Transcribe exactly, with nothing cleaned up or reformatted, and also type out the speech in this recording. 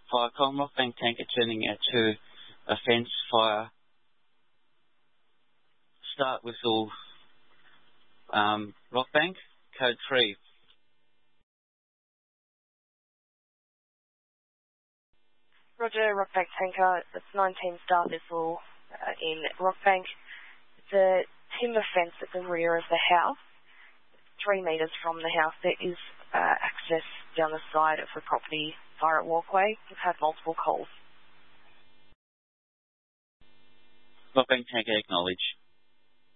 Firecom, Rockbank tanker turning out to a fence fire. Start whistle, um, Rockbank, code three. Roger, Rockbank tanker, it's nineteen start vessel uh, in Rockbank. It's a timber fence at the rear of the house. Three metres from the house. There is uh, access down the side of the property via a walkway. We've had multiple calls. Rockbank tanker, acknowledge.